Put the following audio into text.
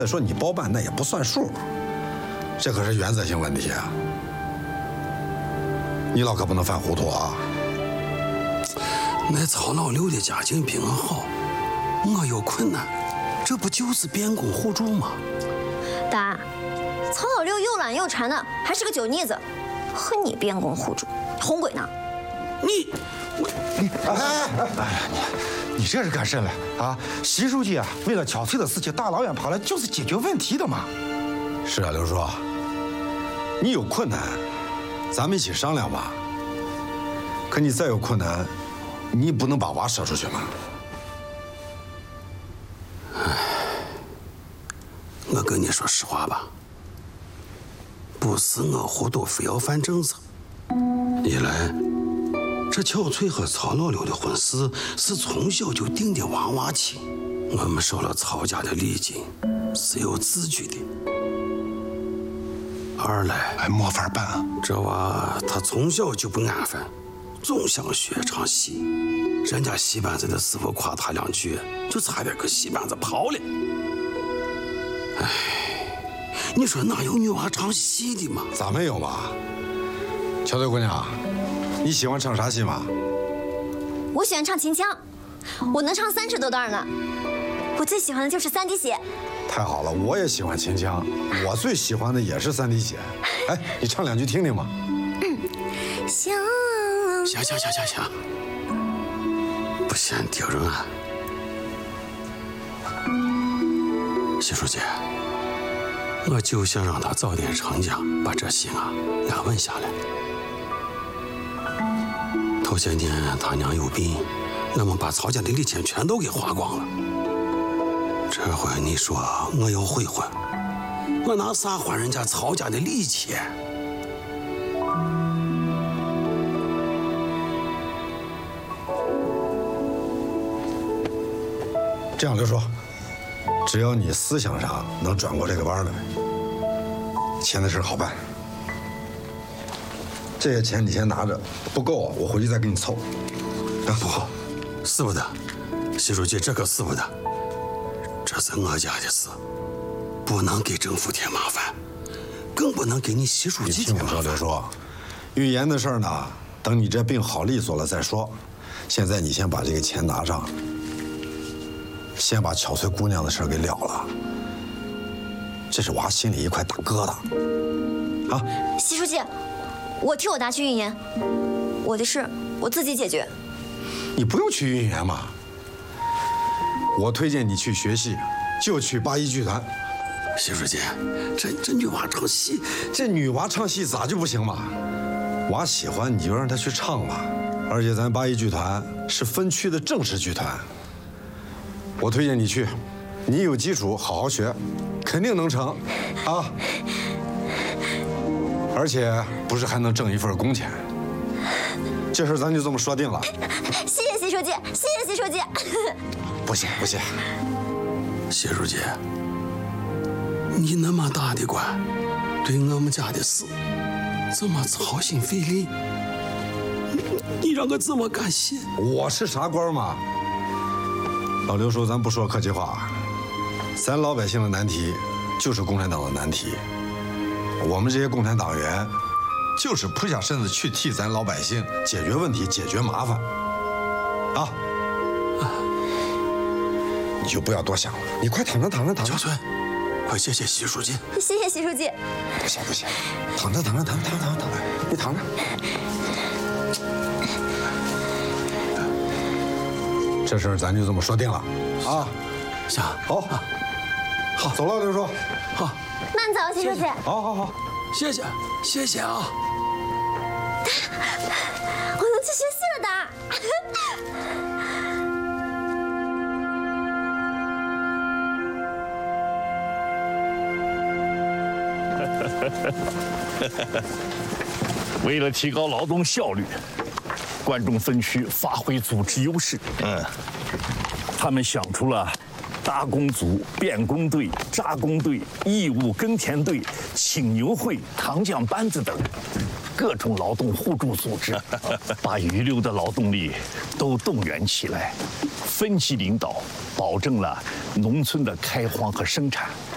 再说你包办那也不算数，这可是原则性问题啊！你老可不能犯糊涂啊！ 那曹老六的家境比我好，我有困难，这不就是变供互助吗？ 爸，曹老六又懒又馋的，还是个酒腻子，和你变供互助，哄鬼呢？ 你这是干甚了啊？习书记啊，为了巧翠的事情，大老远跑来就是解决问题的嘛。 是啊，刘叔，你有困难，咱们一起商量吧。可你再有困难，你不能把娃舍出去吗？ 我跟你说实话吧，不是我糊涂，非要犯政策。一来，这巧翠和曹老六的婚事是从小就定的娃娃亲，我们收了曹家的礼金，是有字据的。二来， 还没法办啊。 这娃他从小就不安分，总想学唱戏，人家戏班子的师傅夸他两句，就差点给戏班子跑了。哎，你说哪有女娃唱戏的嘛？ 咋没有嘛？巧翠姑娘，你喜欢唱啥戏吗？ 我喜欢唱秦腔，我能唱30多段呢。我最喜欢的就是3滴血。 太好了，我也喜欢秦腔，我最喜欢的也是3滴血。哎，你唱2句听听嘛。 行， 不嫌丢人啊。习书记，我就想让他早点成家，把这心啊安稳下来。头些年他娘有病，我们把曹家的礼钱全都给花光了。这回你说我要悔婚，我拿啥还人家曹家的礼钱？ 这样，刘叔，只要你思想上能转过这个弯来，钱的事好办。这些钱你先拿着，不够我回去再给你凑。啊， 不，使不得，习书记，这可使不得。这是我家的事，不能给政府添麻烦，更不能给你习书记添麻烦。 你听我说，刘叔，运盐的事儿呢，等你这病好利索了再说。现在你先把这个钱拿上，先把巧翠姑娘的事儿给了了。这是娃心里一块大疙瘩。啊， 习书记，我替我达去运盐，我的事我自己解决。 你不用去运盐嘛。我推荐你去学戏，就去八一剧团。 习书记，这女娃唱戏， 这女娃唱戏咋就不行嘛？娃喜欢你就让她去唱嘛。而且咱八一剧团是分区的正式剧团，我推荐你去。你有基础，好好学，肯定能成，啊！而且不是还能挣一份工钱。这事咱就这么说定了。 谢谢习书记，谢谢习书记。 不谢不谢。 习书记，你那么大的官，对我们家的事这么操心费力，你让我怎么感谢？ 我是啥官嘛？老刘叔，咱不说客气话，咱老百姓的难题就是共产党的难题。我们这些共产党员就是扑下身子去替咱老百姓解决问题、解决麻烦，啊！你就不要多想了，你快躺着躺着躺着。 小春，快谢谢习书记。 谢谢习书记。 不行不行，躺着躺着躺着躺着躺着，你躺着。这事儿咱就这么说定了，啊！ 行， 好，好，走了，刘叔。 好， 慢走，习书记。 好好好， 谢谢谢谢啊！ 我能去学戏了的。 为了提高劳动效率，关中分区发挥组织优势。他们想出了打工组、变工队、扎工队、义务耕田队、青牛会、糖浆班子等各种劳动互助组织，把余留的劳动力都动员起来，分级领导，保证了农村的开荒和生产。